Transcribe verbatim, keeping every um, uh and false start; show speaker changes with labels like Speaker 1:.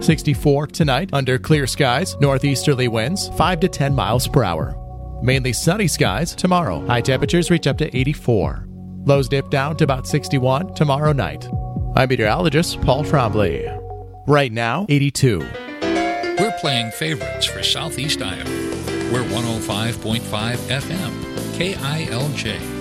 Speaker 1: sixty-four tonight under clear skies, northeasterly winds five to ten miles per hour. Mainly sunny skies tomorrow. High temperatures reach up to eighty-four. Lows dip down to about sixty-one tomorrow night. I'm meteorologist Paul Trombley. Right now, eighty-two.
Speaker 2: We're playing favorites for Southeast Iowa. We're one oh five point five F M, K I L J.